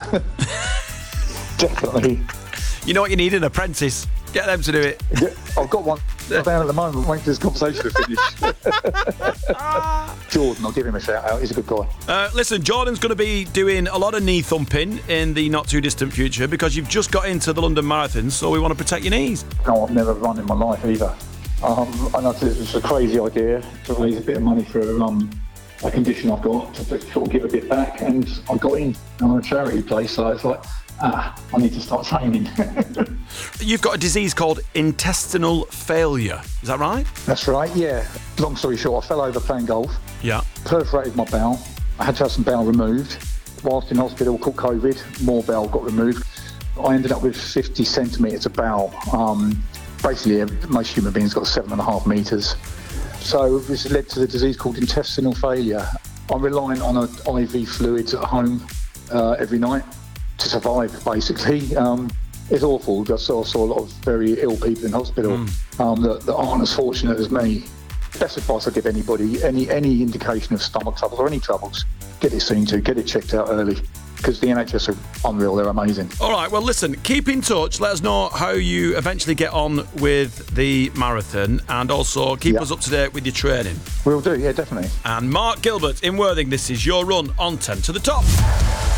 Definitely. You know what you need? An apprentice. Get them to do it. Yeah, I've got one down at the moment, waiting for this conversation to finish. Jordan, I'll give him a shout out. He's a good guy. Listen, Jordan's going to be doing a lot of knee thumping in the not too distant future because you've just got into the London Marathon, so we want to protect your knees. No, I've never run in my life either. I know it's a crazy idea to raise a bit of money for a condition I've got to sort of give a bit back, and I got in on a charity place, so it's like, I need to start training. You've got a disease called intestinal failure, is that right? That's right, yeah. Long story short, I fell over playing golf. Yeah. Perforated my bowel. I had to have some bowel removed. Whilst in hospital, caught COVID, more bowel got removed. I ended up with 50 centimetres of bowel. Basically, most human beings got 7.5 metres. So this led to the disease called intestinal failure. I'm relying on an IV fluids at home every night to survive, basically. It's awful. I saw a lot of very ill people in hospital that aren't as fortunate as me. Best advice I give anybody, any indication of stomach troubles or any troubles, get it seen to, get it checked out early, because the NHS are unreal, they're amazing. All right, well, listen, keep in touch. Let us know how you eventually get on with the marathon, and also keep us up to date with your training. Will do, yeah, definitely. And Mark Gilbert in Worthing, this is your run on 10 to the Top.